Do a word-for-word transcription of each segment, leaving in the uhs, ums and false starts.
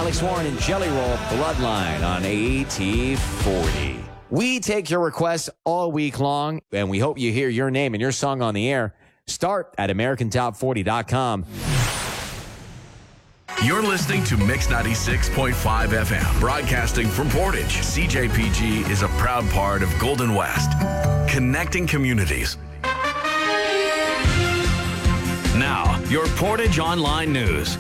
Alex Warren and Jelly Roll, Bloodline on A T forty. We take your requests all week long, and we hope you hear your name and your song on the air. Start at American Top forty dot com. You're listening to Mix ninety-six point five F M, broadcasting from Portage. C J P G is a proud part of Golden West, connecting communities. Now, your Portage Online News.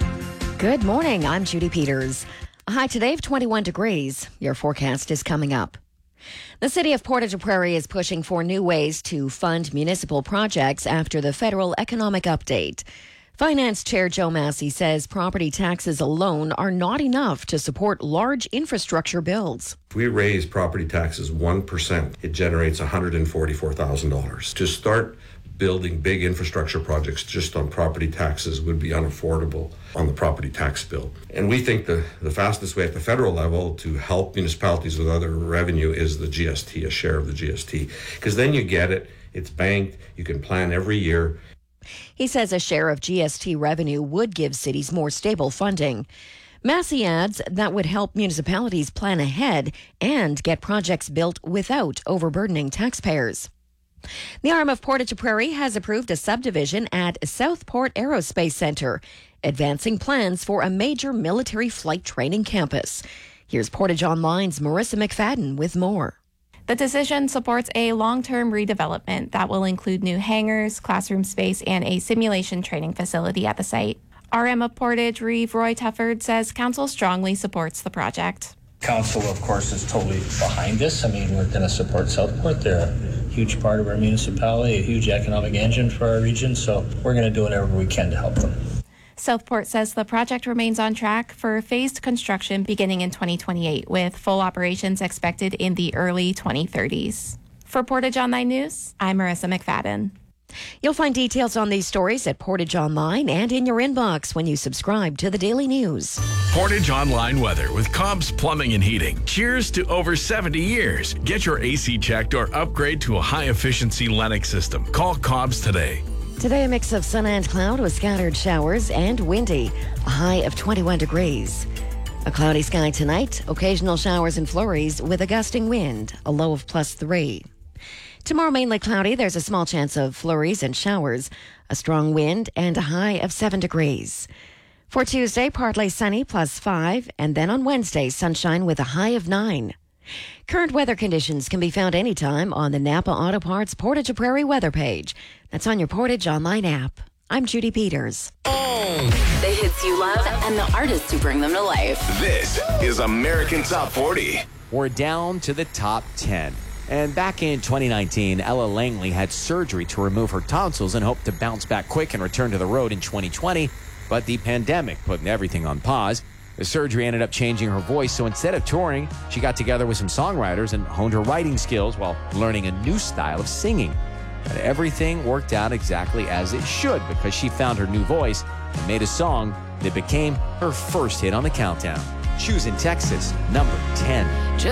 Good morning. I'm Judy Peters. A high today of twenty-one degrees. Your forecast is coming up. The city of Portage la Prairie is pushing for new ways to fund municipal projects after the federal economic update. Finance Chair Joe Massey says property taxes alone are not enough to support large infrastructure builds. If we raise property taxes one percent, it generates one hundred forty-four thousand dollars. To start building big infrastructure projects just on property taxes would be unaffordable on the property tax bill. And we think the, the fastest way at the federal level to help municipalities with other revenue is the G S T, a share of the G S T. Because then you get it, it's banked, you can plan every year. He says a share of G S T revenue would give cities more stable funding. Massey adds that would help municipalities plan ahead and get projects built without overburdening taxpayers. The arm of Portage la Prairie has approved a subdivision at Southport Aerospace Centre, advancing plans for a major military flight training campus. Here's Portage Online's Marissa McFadden with more. The decision supports a long-term redevelopment that will include new hangars, classroom space, and a simulation training facility at the site. R M of Portage, Reeve Roy Tufford, says council strongly supports the project. Council, of course, is totally behind this. I mean, we're going to support Southport. They're a huge part of our municipality, a huge economic engine for our region, so we're going to do whatever we can to help them. Southport says the project remains on track for phased construction beginning in twenty twenty-eight, with full operations expected in the early twenty thirties. For Portage Online News, I'm Marissa McFadden. You'll find details on these stories at Portage Online and in your inbox when you subscribe to the Daily News. Portage Online Weather with Cobb's Plumbing and Heating. Cheers to over seventy years. Get your A C checked or upgrade to a high-efficiency Lennox system. Call Cobb's today. Today, a mix of sun and cloud with scattered showers and windy, a high of twenty-one degrees. A cloudy sky tonight, occasional showers and flurries with a gusting wind, a low of plus three. Tomorrow, mainly cloudy. There's a small chance of flurries and showers, a strong wind, and a high of seven degrees. For Tuesday, partly sunny, plus five, and then on Wednesday, sunshine with a high of nine. Current weather conditions can be found anytime on the Napa Auto Parts Portage la Prairie weather page. That's on your Portage Online app. I'm Judy Peters. The hits you love and the artists who bring them to life. This is American Top forty. We're down to the top ten. And back in twenty nineteen, Ella Langley had surgery to remove her tonsils and hoped to bounce back quick and return to the road in twenty twenty. But the pandemic put everything on pause. The surgery ended up changing her voice, so instead of touring, she got together with some songwriters and honed her writing skills while learning a new style of singing. But everything worked out exactly as it should because she found her new voice and made a song that became her first hit on the countdown. Choosing Texas, number ten.